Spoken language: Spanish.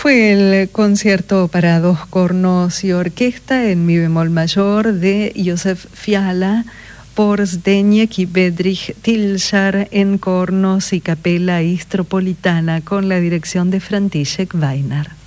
Fue el concierto para dos cornos y orquesta en mi bemol mayor de Josef Fiala por Zdeněk y Bedřich Tilšar en cornos y capela istropolitana con la dirección de František Weiner.